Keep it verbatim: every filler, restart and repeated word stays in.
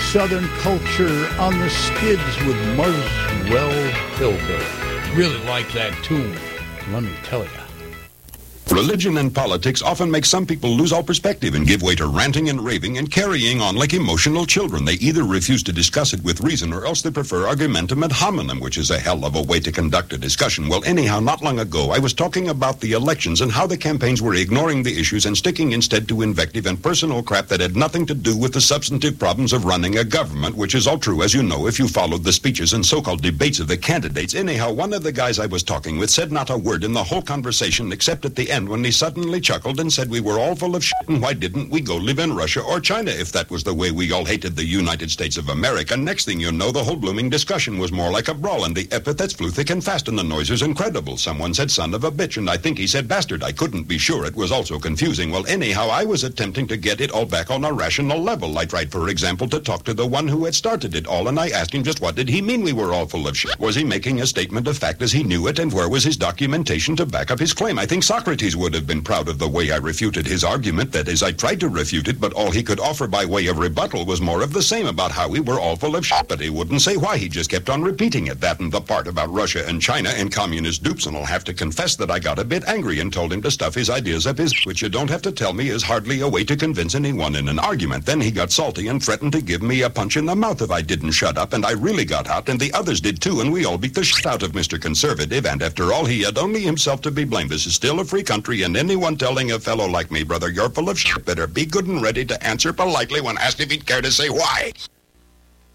Southern culture on the skids with Muswell Hill. Really like that tune, let me tell you. Religion and politics often make some people lose all perspective and give way to ranting and raving and carrying on like emotional children. They either refuse to discuss it with reason or else they prefer argumentum ad hominem, which is a hell of a way to conduct a discussion. Well, anyhow, not long ago, I was talking about the elections and how the campaigns were ignoring the issues and sticking instead to invective and personal crap that had nothing to do with the substantive problems of running a government, which is all true, as you know, if you followed the speeches and so-called debates of the candidates. Anyhow, one of the guys I was talking with said not a word in the whole conversation except at the end, when he suddenly chuckled and said we were all full of shit and why didn't we go live in Russia or China if that was the way we all hated the United States of America. Next thing you know, the whole blooming discussion was more like a brawl and the epithets flew thick and fast and the noise was incredible. Someone said son of a bitch and I think he said bastard. I couldn't be sure. It was also confusing. Well, anyhow, I was attempting to get it all back on a rational level. I tried, for example, to talk to the one who had started it all and I asked him just what did he mean we were all full of shit. Was he making a statement of fact as he knew it and where was his documentation to back up his claim? I think Socrates would have been proud of the way I refuted his argument. That is, I tried to refute it, but all he could offer by way of rebuttal was more of the same about how we were all full of shit, but he wouldn't say why. He just kept on repeating it, that and the part about Russia and China and communist dupes, and I'll have to confess that I got a bit angry and told him to stuff his ideas up his, which you don't have to tell me is hardly a way to convince anyone in an argument. Then he got salty and threatened to give me a punch in the mouth if I didn't shut up, and I really got hot, and the others did too, and we all beat the shit out of Mister Conservative, and after all, he had only himself to be blamed. This is still a free country, and anyone telling a fellow like me, brother, you're full of shit, better be good and ready to answer politely when asked if he'd care to say why.